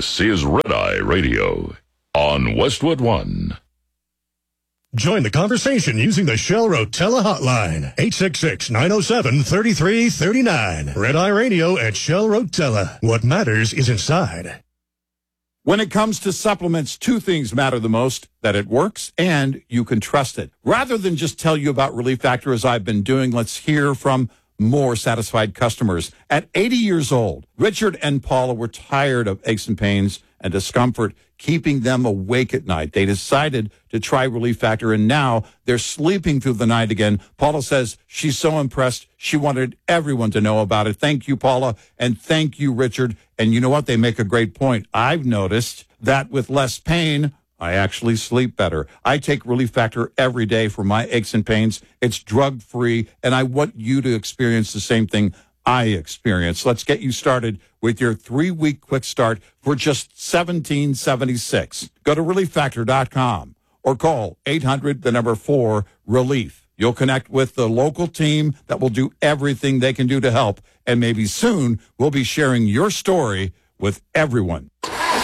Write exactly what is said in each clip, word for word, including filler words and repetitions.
This is Red Eye Radio on Westwood One. Join the conversation using the Shell Rotella hotline, eight six six, nine oh seven, three three three nine. Red Eye Radio at Shell Rotella. What matters is inside. When it comes to supplements, two things matter the most: that it works and you can trust it. Rather than just tell you about Relief Factor as I've been doing, let's hear from more satisfied customers. At eighty years old, Richard and Paula were tired of aches and pains and discomfort keeping them awake at night. They decided to try Relief Factor, and now they're sleeping through the night again. Paula says she's so impressed. She wanted everyone to know about it. Thank you, Paula, and thank you, Richard. And you know what? They make a great point. I've noticed that with less pain, I actually sleep better. I take Relief Factor every day for my aches and pains. It's drug-free, and I want you to experience the same thing I experience. Let's get you started with your three-week quick start for just seventeen seventy-six. Go to relief factor dot com or call eight hundred, the number four, relief. You'll connect with the local team that will do everything they can do to help, and maybe soon we'll be sharing your story with everyone.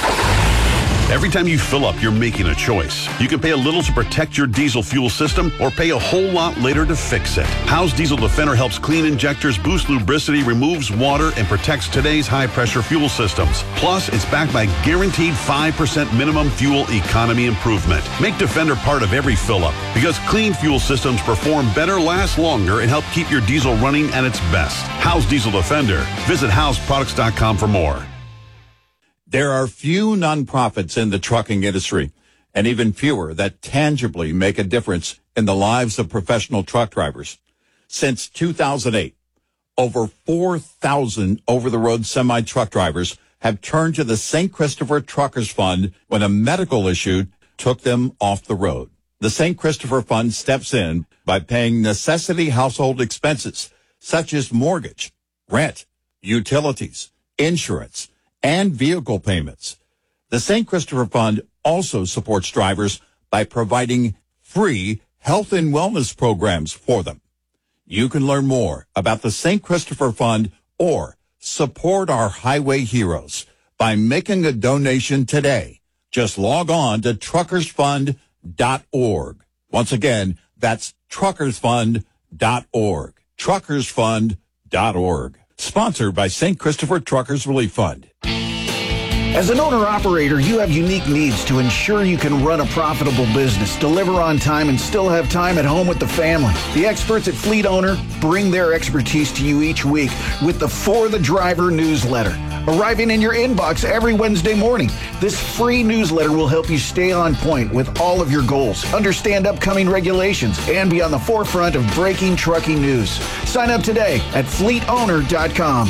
Every time you fill up, you're making a choice. You can pay a little to protect your diesel fuel system or pay a whole lot later to fix it. How's Diesel Defender helps clean injectors, boost lubricity, removes water, and protects today's high-pressure fuel systems. Plus, it's backed by guaranteed five percent minimum fuel economy improvement. Make Defender part of every fill-up because clean fuel systems perform better, last longer, and help keep your diesel running at its best. How's Diesel Defender? Visit house products dot com for more. There are few nonprofits in the trucking industry, and even fewer that tangibly make a difference in the lives of professional truck drivers. Since two thousand eight, over four thousand over-the-road semi-truck drivers have turned to the Saint Christopher Truckers Fund when a medical issue took them off the road. The Saint Christopher Fund steps in by paying necessity household expenses, such as mortgage, rent, utilities, insurance, and vehicle payments. The Saint Christopher Fund also supports drivers by providing free health and wellness programs for them. You can learn more about the Saint Christopher Fund or support our highway heroes by making a donation today. Just log on to truckers fund dot org. Once again, that's truckers fund dot org. truckers fund dot org. Sponsored by Saint Christopher Truckers Relief Fund. As an owner-operator, you have unique needs to ensure you can run a profitable business, deliver on time, and still have time at home with the family. The experts at Fleet Owner bring their expertise to you each week with the For the Driver newsletter, arriving in your inbox every Wednesday morning. This free newsletter will help you stay on point with all of your goals, understand upcoming regulations, and be on the forefront of breaking trucking news. Sign up today at fleet owner dot com.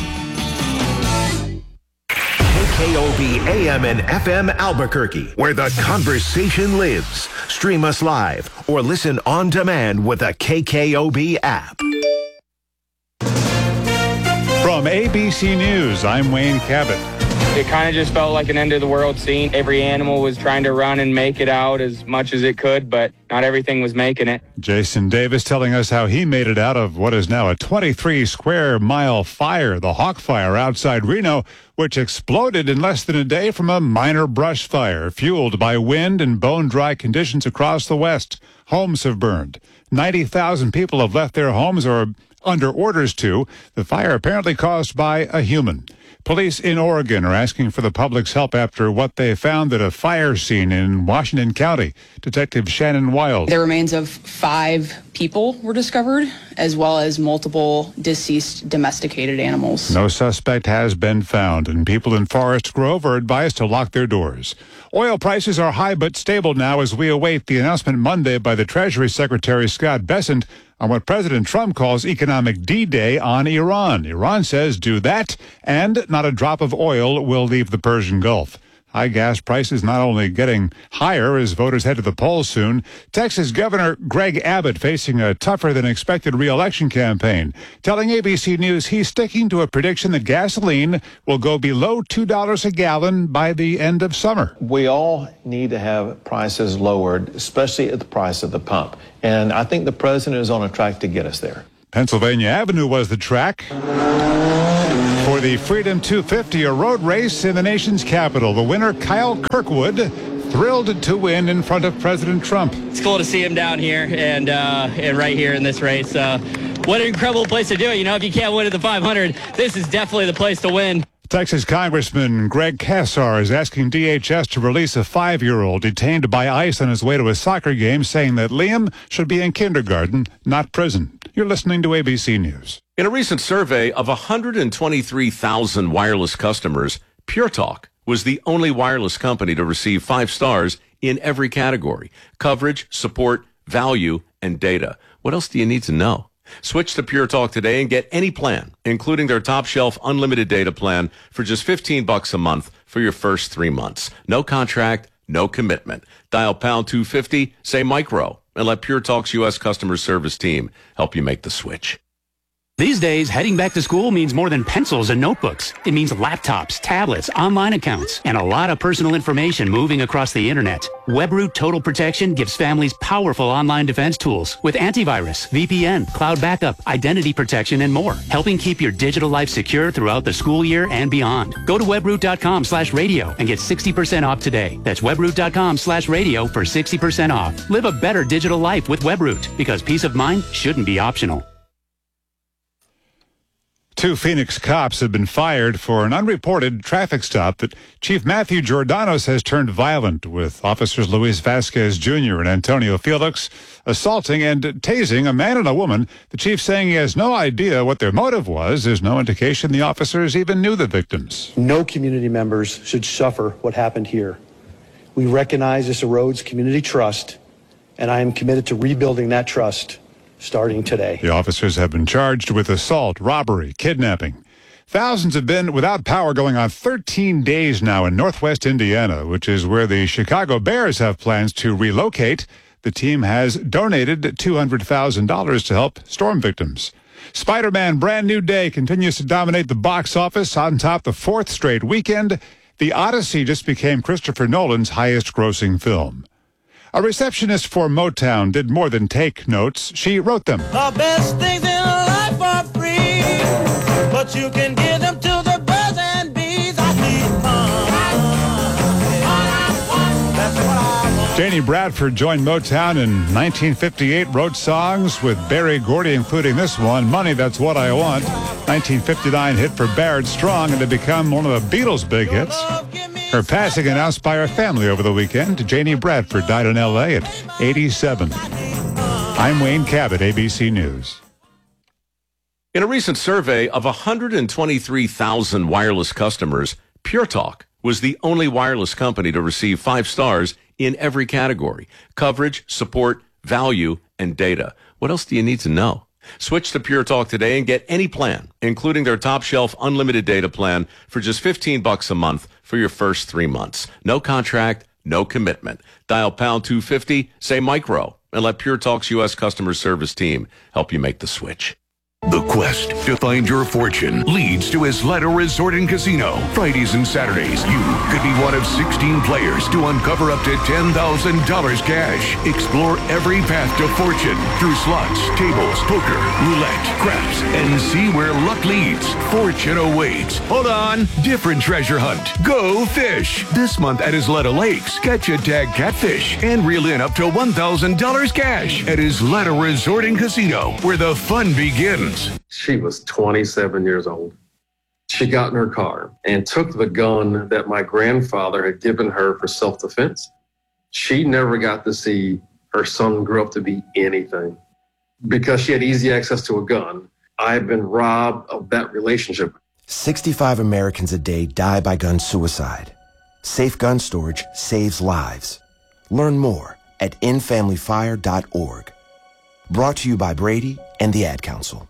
K O B A M and F M Albuquerque, where the conversation lives. Stream us live or listen on demand with the K K O B app. From A B C News, I'm Wayne Cabot. It kind of just felt like an end-of-the-world scene. Every animal was trying to run and make it out as much as it could, but not everything was making it. Jason Davis telling us how he made it out of what is now a twenty-three square mile fire, the Hawk Fire outside Reno, which exploded in less than a day from a minor brush fire, fueled by wind and bone-dry conditions across the West. Homes have burned. ninety thousand people have left their homes or under orders to. The fire apparently caused by a human. Police in Oregon are asking for the public's help after what they found at a fire scene in Washington County. Detective Shannon Wild. The remains of five people were discovered, as well as multiple deceased domesticated animals. No suspect has been found, and people in Forest Grove are advised to lock their doors. Oil prices are high but stable now as we await the announcement Monday by the Treasury Secretary Scott Bessent on what President Trump calls economic D-Day on Iran. Iran says do that, and not a drop of oil will leave the Persian Gulf. High gas prices not only getting higher as voters head to the polls soon. Texas Governor Greg Abbott facing a tougher-than-expected re-election campaign, telling A B C News he's sticking to a prediction that gasoline will go below two dollars a gallon by the end of summer. We all need to have prices lowered, especially at the price of the pump. And I think the president is on a track to get us there. Pennsylvania Avenue was the track for for the Freedom two fifty, a road race in the nation's capital. The winner, Kyle Kirkwood, thrilled to win in front of President Trump. It's cool to see him down here and uh, and right here in this race. Uh, what an incredible place to do it. You know, if you can't win at the five hundred, this is definitely the place to win. Texas Congressman Greg Casar is asking D H S to release a five-year-old detained by ICE on his way to a soccer game, saying that Liam should be in kindergarten, not prison. You're listening to A B C News. In a recent survey of one hundred twenty-three thousand wireless customers, Pure Talk was the only wireless company to receive five stars in every category: coverage, support, value, and data. What else do you need to know? Switch to Pure Talk today and get any plan, including their top shelf unlimited data plan, for just fifteen bucks a month for your first three months. No contract, no commitment. Dial pound two fifty, say micro, and let Pure Talk's U S customer service team help you make the switch. These days, heading back to school means more than pencils and notebooks. It means laptops, tablets, online accounts, and a lot of personal information moving across the internet. WebRoot Total Protection gives families powerful online defense tools with antivirus, V P N, cloud backup, identity protection, and more, helping keep your digital life secure throughout the school year and beyond. Go to webroot.com slash radio and get sixty percent off today. That's webroot.com slash radio for sixty percent off. Live a better digital life with WebRoot, because peace of mind shouldn't be optional. Two Phoenix cops have been fired for an unreported traffic stop that Chief Matthew Giordano says turned violent, with officers Luis Vasquez Junior and Antonio Felix assaulting and tasing a man and a woman. The chief saying he has no idea what their motive was. There's no indication the officers even knew the victims. No community members should suffer what happened here. We recognize this erodes community trust, and I am committed to rebuilding that trust starting today. The officers have been charged with assault, robbery, kidnapping. Thousands have been without power going on thirteen days now in northwest Indiana, which is where the Chicago Bears have plans to relocate. The team has donated two hundred thousand dollars to help storm victims. Spider-Man Brand New Day continues to dominate the box office on top the fourth straight weekend. The Odyssey just became Christopher Nolan's highest-grossing film. A receptionist for Motown did more than take notes. She wrote them. The best things in life are free, but you can give them to the birds and bees. I need fun. That's what I want. Janie Bradford joined Motown in nineteen fifty-eight, wrote songs with Berry Gordy, including this one, Money, That's What I Want. nineteen fifty-nine hit for Barrett Strong, and to become one of the Beatles' big hits. Her passing announced by her family over the weekend. Janie Bradford died in L A at eighty-seven. I'm Wayne Cabot, A B C News. In a recent survey of one hundred twenty-three thousand wireless customers, Pure Talk was the only wireless company to receive five stars in every category: coverage, support, value, and data. What else do you need to know? Switch to Pure Talk today and get any plan, including their top shelf unlimited data plan, for just fifteen bucks a month for your first three months. No contract, no commitment. Dial pound two fifty, say micro, and let Pure Talk's U S customer service team help you make the switch. The quest to find your fortune leads to Isleta Resort and Casino. Fridays and Saturdays, you could be one of sixteen players to uncover up to ten thousand dollars cash. Explore every path to fortune through slots, tables, poker, roulette, craps, and see where luck leads. Fortune awaits. Hold on. Different treasure hunt. Go fish. This month at Isleta Lakes, catch a tag catfish and reel in up to one thousand dollars cash at Isleta Resort and Casino, where the fun begins. She was twenty-seven years old. She got in her car and took the gun that my grandfather had given her for self-defense. She never got to see her son grow up to be anything. Because she had easy access to a gun, I've been robbed of that relationship. sixty-five Americans a day die by gun suicide. Safe gun storage saves lives. Learn more at end family fire dot org. Brought to you by Brady and the Ad Council.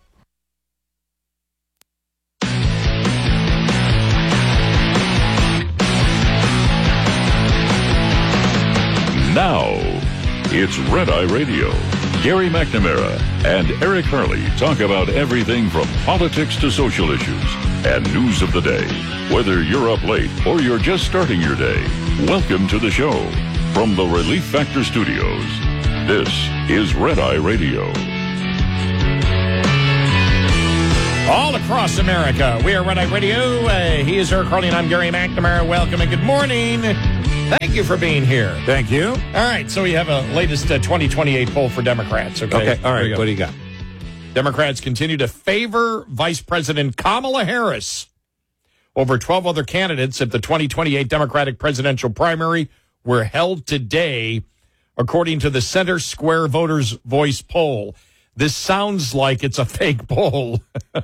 Now, it's Red Eye Radio. Gary McNamara and Eric Harley talk about everything from politics to social issues and news of the day. Whether you're up late or you're just starting your day, welcome to the show. From the Relief Factor Studios, this is Red Eye Radio. All across America, we are Red Eye Radio. Uh, he is Eric Harley, and I'm Gary McNamara. Welcome and good morning. Thank you for being here. Thank you. All right, so we have a latest uh, twenty twenty-eight poll for Democrats. Okay, okay all right, what do you got? Democrats continue to favor Vice President Kamala Harris over twelve other candidates if the twenty twenty-eight Democratic presidential primary were held today, according to the Center Square Voters Voice poll. This sounds like it's a fake poll.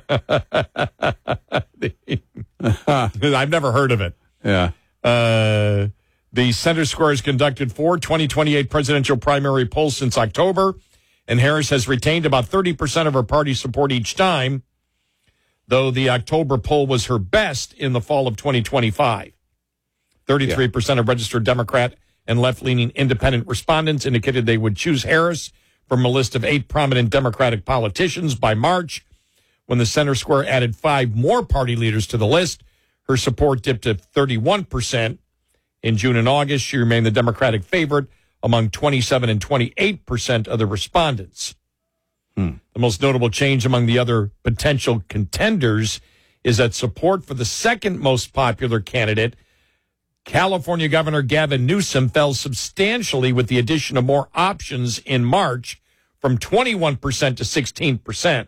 I've never heard of it. Yeah. Uh, the Center Square has conducted four twenty twenty-eight presidential primary polls since October, and Harris has retained about thirty percent of her party support each time, though the October poll was her best in the fall of twenty twenty-five. thirty-three percent yeah. of registered Democrat and left-leaning independent respondents indicated they would choose Harris from a list of eight prominent Democratic politicians. By March, when the Center Square added five more party leaders to the list, her support dipped to thirty-one percent. In June and August, she remained the Democratic favorite among twenty-seven and twenty-eight percent of the respondents. Hmm. The most notable change among the other potential contenders is that support for the second most popular candidate, California Governor Gavin Newsom, fell substantially with the addition of more options in March, from twenty-one percent to sixteen percent.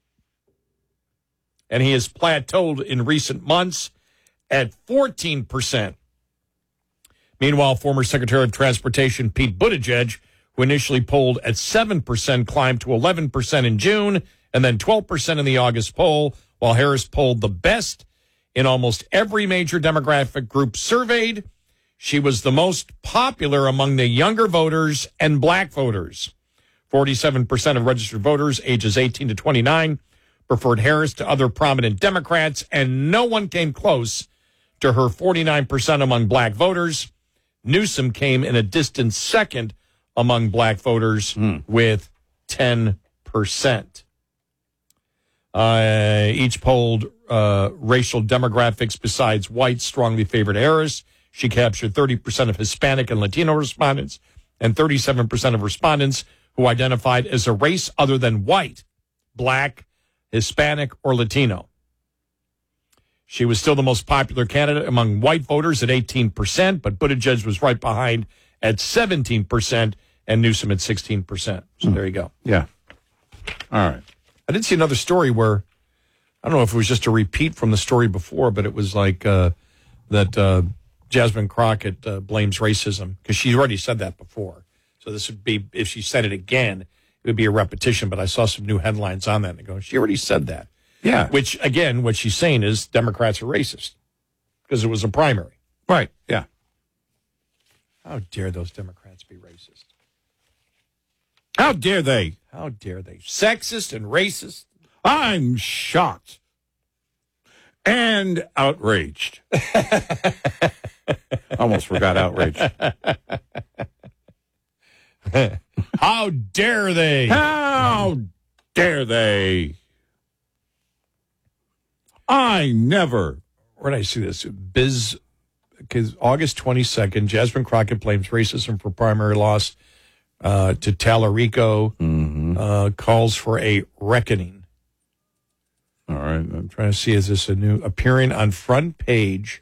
And he has plateaued in recent months at fourteen percent. Meanwhile, former Secretary of Transportation Pete Buttigieg, who initially polled at seven percent, climbed to eleven percent in June and then twelve percent in the August poll, while Harris polled the best in almost every major demographic group surveyed. She was the most popular among the younger voters and black voters. forty-seven percent of registered voters ages eighteen to twenty-nine preferred Harris to other prominent Democrats, and no one came close to her forty-nine percent among black voters. Newsom came in a distant second among black voters mm. with ten percent. Uh, each polled uh, racial demographics besides white strongly favored Harris. She captured thirty percent of Hispanic and Latino respondents and thirty-seven percent of respondents who identified as a race other than white, black, Hispanic, or Latino. She was still the most popular candidate among white voters at eighteen percent, but Buttigieg was right behind at seventeen percent and Newsom at sixteen percent. So mm. there you go. Yeah. All right. I did see another story where, I don't know if it was just a repeat from the story before, but it was like uh, that uh, Jasmine Crockett uh, blames racism, because she already said that before. So this would be, if she said it again, it would be a repetition, but I saw some new headlines on that and go, she already said that. Yeah. Which, again, what she's saying is Democrats are racist because it was a primary. Right, yeah. How dare those Democrats be racist? How dare they? How dare they? Sexist and racist. I'm shocked and outraged. Almost forgot outraged. How dare they? How dare they? I never. Where did I see this? Biz, because August twenty-second, Jasmine Crockett blames racism for primary loss uh, to Tallarico, mm-hmm. uh, calls for a reckoning. All right. I'm trying to see, is this a new, appearing on front page?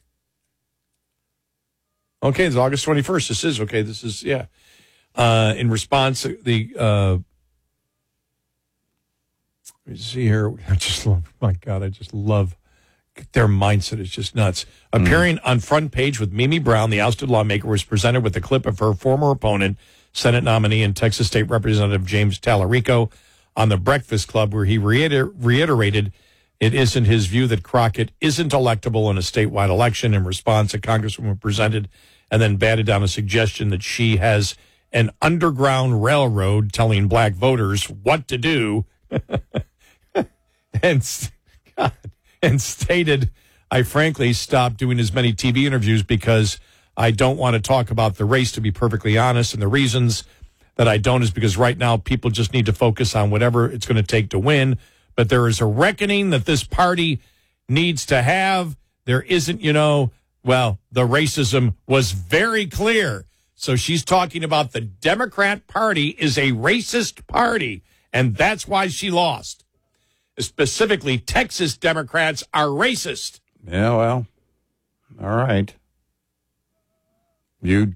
Okay, it's August twenty-first. This is, okay, this is, yeah. Uh, in response, the, uh, let me see here. I just love, my God, I just love their mindset. Is just nuts. Mm. Appearing on front page with Mimi Brown, the ousted lawmaker was presented with a clip of her former opponent, Senate nominee and Texas State Representative James Tallarico, on the Breakfast Club, where he reiter- reiterated it isn't his view that Crockett isn't electable in a statewide election. In response, a congresswoman presented and then batted down a suggestion that she has an underground railroad telling black voters what to do. and, God, and stated, I frankly stopped doing as many T V interviews because I don't want to talk about the race, to be perfectly honest. And the reasons that I don't is because right now people just need to focus on whatever it's going to take to win. But there is a reckoning that this party needs to have. There isn't, you know, well, the racism was very clear. So she's talking about the Democrat Party is a racist party, and that's why she lost. specifically Texas Democrats, are racist. Yeah, well, all right. You